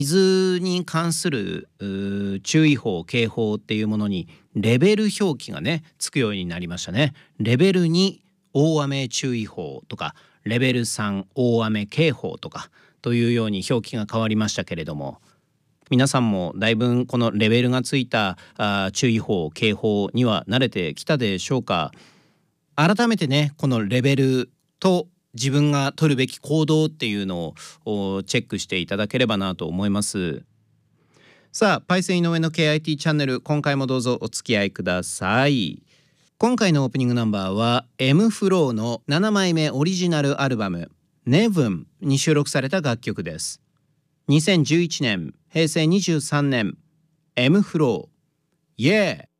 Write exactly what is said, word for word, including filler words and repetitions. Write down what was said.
水に関する注意報警報っていうものにレベル表記がねつくようになりましたね。レベルに大雨注意報とかレベルさん大雨警報とかというように表記が変わりましたけれども、皆さんもだいぶこのレベルがついたあ注意報警報には慣れてきたでしょうか。改めてねこのレベルと自分が取るべき行動っていうのをチェックしていただければなと思います。さあ、パイセン井上の ケーアイティー チャンネル、今回もどうぞお付き合いください。今回のオープニングナンバーは エムフロー のななまいめオリジナルアルバム ネブン に収録された楽曲です。にせんじゅういちねん、へいせいにじゅうさんねん、エムフロー Yeah!